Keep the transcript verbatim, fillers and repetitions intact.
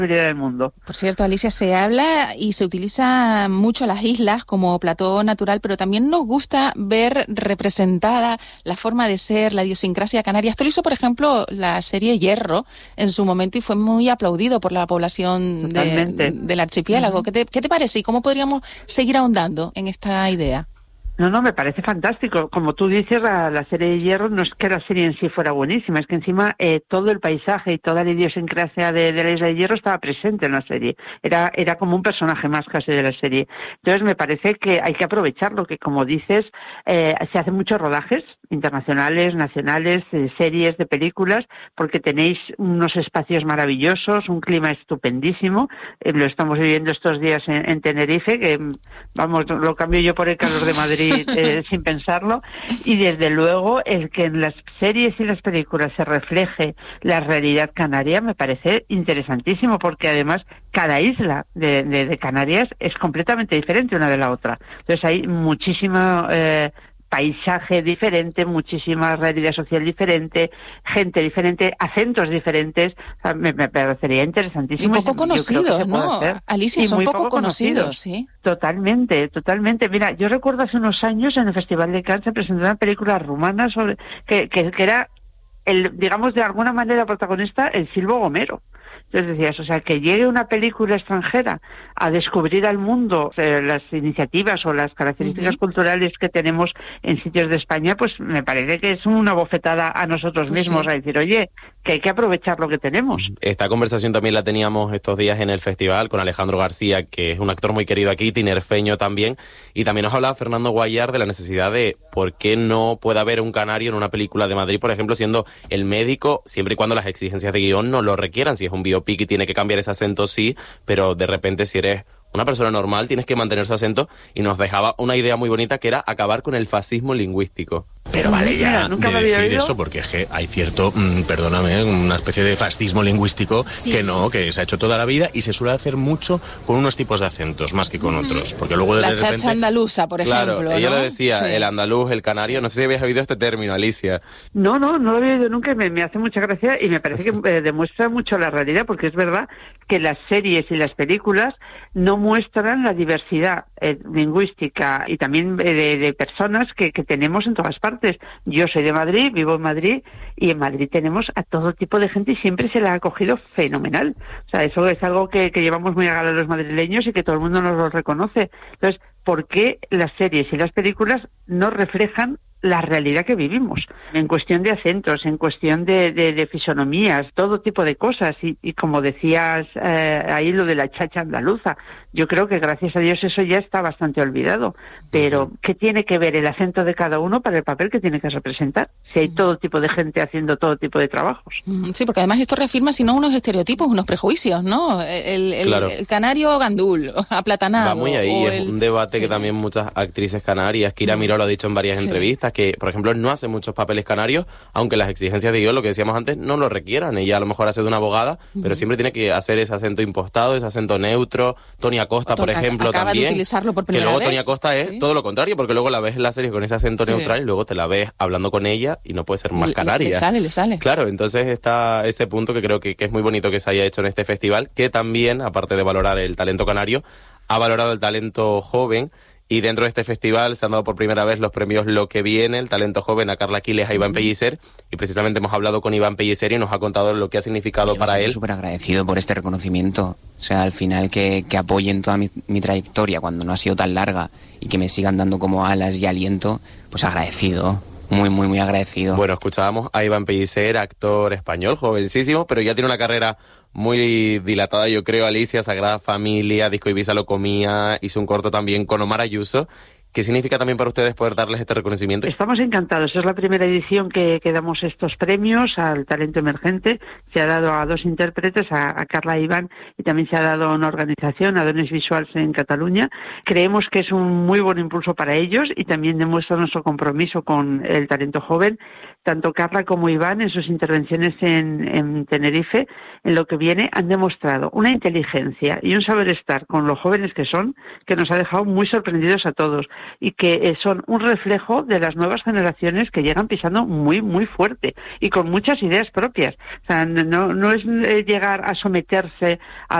del mundo. Por cierto, Alicia, se habla y se utiliza mucho las islas como plató natural, pero también nos gusta ver representada la forma de ser, la idiosincrasia canaria. Esto lo hizo, por ejemplo, la serie Hierro en su momento y fue muy aplaudido por la población de, del archipiélago. Uh-huh. ¿Qué te, ¿Qué te parece y cómo podríamos seguir ahondando en esta idea? No, no, me parece fantástico. Como tú dices, la, la serie de Hierro no es que la serie en sí fuera buenísima, es que encima eh, todo el paisaje y toda la idiosincrasia de, de la Isla de Hierro estaba presente en la serie. Era era como un personaje más casi de la serie. Entonces me parece que hay que aprovecharlo, que como dices, eh, se hacen muchos rodajes internacionales, nacionales, de series, de películas, porque tenéis unos espacios maravillosos, un clima estupendísimo. Eh, lo estamos viviendo estos días en, en Tenerife, que vamos, lo cambio yo por el calor de Madrid. Eh, sin pensarlo, y desde luego el que en las series y las películas se refleje la realidad canaria me parece interesantísimo, porque además cada isla de, de, de Canarias es completamente diferente una de la otra. Entonces hay muchísima eh, paisaje diferente, muchísima realidad social diferente, gente diferente, acentos diferentes. O sea, me, me parecería interesantísimo. Y poco conocidos, ¿no? Alicia, y son muy poco, poco conocidos, conocidos, sí. Totalmente, totalmente. Mira, yo recuerdo hace unos años en el Festival de Cannes se presentó una película rumana sobre que, que, que era, el digamos, de alguna manera protagonista el Silvo Gomero. Entonces decías, o sea, que llegue una película extranjera a descubrir al mundo eh, las iniciativas o las características uh-huh. culturales que tenemos en sitios de España, pues me parece que es una bofetada a nosotros pues mismos, sí. a decir, oye, que hay que aprovechar lo que tenemos. Esta conversación también la teníamos estos días en el festival con Alejandro García, que es un actor muy querido aquí, tinerfeño también, y también nos hablaba Fernando Guayar de la necesidad de por qué no puede haber un canario en una película de Madrid, por ejemplo, siendo el médico, siempre y cuando las exigencias de guión no lo requieran. Si es un biopic y tiene que cambiar ese acento, sí, pero de repente si eres una persona normal tienes que mantener su acento, y nos dejaba una idea muy bonita que era acabar con el fascismo lingüístico. Pero vale ya Nunca de decir oído. Eso, porque es que hay cierto, mmm, perdóname, una especie de fascismo lingüístico sí. que no, que se ha hecho toda la vida y se suele hacer mucho con unos tipos de acentos más que con otros. Porque luego de la repente... chacha andaluza, por claro, ejemplo. Ella ¿no? lo decía, sí. el andaluz, el canario. No sé si habías oído este término, Alicia. No, no, no lo había oído nunca y me, me hace mucha gracia y me parece que eh, demuestra mucho la realidad, porque es verdad que las series y las películas no muestran la diversidad eh, lingüística y también eh, de, de personas que, que tenemos en todas partes. Yo soy de Madrid, vivo en Madrid, y en Madrid tenemos a todo tipo de gente y siempre se la ha acogido fenomenal. O sea, eso es algo que, que llevamos muy a gala los madrileños y que todo el mundo nos lo reconoce. Entonces, ¿por qué las series y las películas no reflejan la realidad que vivimos? En cuestión de acentos, en cuestión de, de, de fisonomías, todo tipo de cosas. Y, y como decías eh, ahí lo de la chacha andaluza, yo creo que gracias a Dios eso ya está bastante olvidado. Pero, ¿qué tiene que ver el acento de cada uno para el papel que tiene que representar? Si hay todo tipo de gente haciendo todo tipo de trabajos. Sí, porque además esto reafirma, si no, unos estereotipos, unos prejuicios, ¿no? El, el, claro. el canario gandul, aplatanado. Va muy ahí, es el... un debate sí. que también muchas actrices canarias, Kira Miró lo ha dicho en varias sí. entrevistas, que, por ejemplo, no hace muchos papeles canarios, aunque las exigencias de guión, lo que decíamos antes, no lo requieran. Ella a lo mejor hace de una abogada, uh-huh. pero siempre tiene que hacer ese acento impostado, ese acento neutro. Tony Acosta, por ejemplo, acaba también. De utilizarlo por primera que luego vez. Tony Acosta es sí. todo lo contrario, porque luego la ves en la serie con ese acento sí. neutral y luego te la ves hablando con ella y no puede ser más canaria. Le sale, le sale. Claro, entonces está ese punto que creo que, que es muy bonito que se haya hecho en este festival, que también, aparte de valorar el talento canario, ha valorado el talento joven. Y dentro de este festival se han dado por primera vez los premios Lo que Viene, el talento joven, a Carla Aquiles, a Iván Pellicer. Y precisamente hemos hablado con Iván Pellicer y nos ha contado lo que ha significado Yo para él. Yo súper agradecido por este reconocimiento. O sea, al final que, que apoyen toda mi, mi trayectoria cuando no ha sido tan larga y que me sigan dando como alas y aliento, pues agradecido. Muy, muy, muy agradecido. Bueno, escuchábamos a Iván Pellicer, actor español, jovencísimo, pero ya tiene una carrera muy dilatada, yo creo. Alicia, Sagrada Familia, Disco Ibiza lo comía, hizo un corto también con Omar Ayuso. ¿Qué significa también para ustedes poder darles este reconocimiento? Estamos encantados. Es la primera edición que, que damos estos premios al talento emergente. Se ha dado a dos intérpretes, a, a Carla e Iván, y también se ha dado a una organización, a Dones Visuals en Cataluña. Creemos que es un muy buen impulso para ellos y también demuestra nuestro compromiso con el talento joven. Tanto Carla como Iván, en sus intervenciones en, en Tenerife, en Lo que Viene, han demostrado una inteligencia y un saber estar con los jóvenes que son, que nos ha dejado muy sorprendidos a todos. y que eh, son un reflejo de las nuevas generaciones que llegan pisando muy, muy fuerte y con muchas ideas propias. O sea, no, no es eh, llegar a someterse a